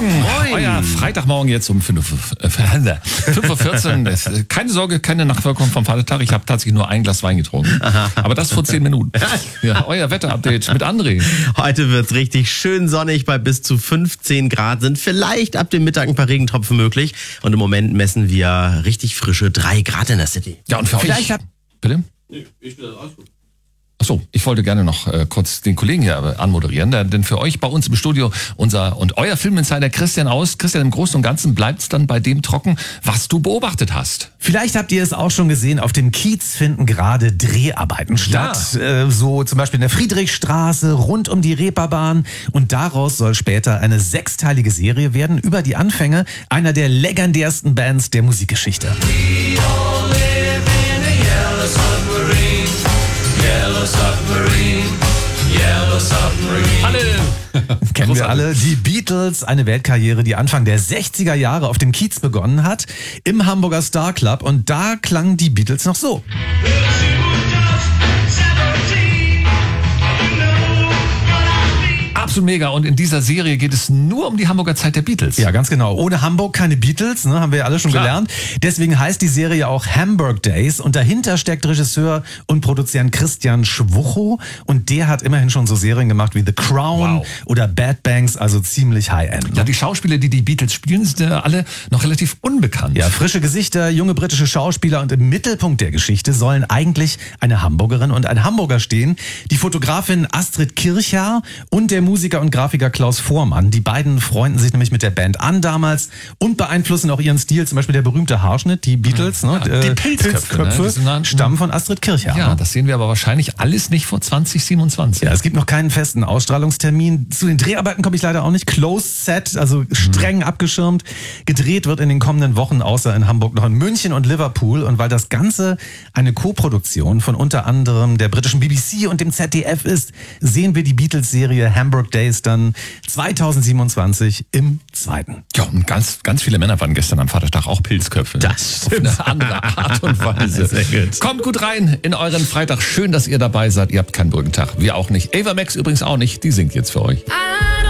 Morgen. Moin. Euer Freitagmorgen jetzt um 5:14 Uhr. Keine Sorge, keine Nachwirkung vom Vatertag. Ich habe tatsächlich nur ein Glas Wein getrunken. Aber das vor 10 Minuten. Ja, euer Wetterupdate mit André. Heute wird's richtig schön sonnig bei bis zu 15 Grad. Sind vielleicht ab dem Mittag ein paar Regentropfen möglich. Und im Moment messen wir richtig frische 3 Grad in der City. Ja, und für euch... Bitte? Nee, ich will das alles gut. Achso, ich wollte gerne noch kurz den Kollegen hier anmoderieren, denn für euch bei uns im Studio unser und euer Filminsider Christian Aus. Christian, im Großen und Ganzen bleibt's dann bei dem trocken, was du beobachtet hast. Vielleicht habt ihr es auch schon gesehen, auf dem Kiez finden gerade Dreharbeiten statt. So zum Beispiel in der Friedrichstraße, rund um die Reeperbahn. Und daraus soll später eine 6-teilige Serie werden über die Anfänge einer der legendärsten Bands der Musikgeschichte. Yellow Submarine. Alle! Kennen wir alle. Die Beatles, eine Weltkarriere, die Anfang der 60er Jahre auf dem Kiez begonnen hat, im Hamburger Star Club. Und da klangen die Beatles noch so. Absolut mega. Und in dieser Serie geht es nur um die Hamburger Zeit der Beatles. Ja, ganz genau. Ohne Hamburg keine Beatles, ne, haben wir ja alle schon gelernt. Deswegen heißt die Serie auch Hamburg Days. Und dahinter steckt Regisseur und Produzent Christian Schwuchow. Und der hat immerhin schon so Serien gemacht wie The Crown oder Bad Banks, also ziemlich High-End. Ja, die Schauspieler, die die Beatles spielen, sind ja alle noch relativ unbekannt. Ja, frische Gesichter, junge britische Schauspieler. Und im Mittelpunkt der Geschichte sollen eigentlich eine Hamburgerin und ein Hamburger stehen. Die Fotografin Astrid Kirchherr und der Musiker und Grafiker Klaus Vormann. Die beiden freunden sich nämlich mit der Band an damals und beeinflussen auch ihren Stil. Zum Beispiel der berühmte Haarschnitt, die Beatles, die Pilzköpfe stammen von Astrid Kirchherr. Ja, das sehen wir aber wahrscheinlich alles nicht vor 2027. Ja, es gibt noch keinen festen Ausstrahlungstermin. Zu den Dreharbeiten komme ich leider auch nicht. Closed Set, also streng abgeschirmt. Gedreht wird in den kommenden Wochen außer in Hamburg noch in München und Liverpool. Und weil das Ganze eine Koproduktion von unter anderem der britischen BBC und dem ZDF ist, sehen wir die Beatles-Serie Hamburg Days dann 2027 im 2. Ja, und ganz viele Männer waren gestern am Vatertag auch Pilzköpfe. Das auf eine andere Art und Weise. Sehr gut. Kommt gut rein in euren Freitag. Schön, dass ihr dabei seid. Ihr habt keinen Brückentag. Wir auch nicht. Ava Max übrigens auch nicht. Die singt jetzt für euch.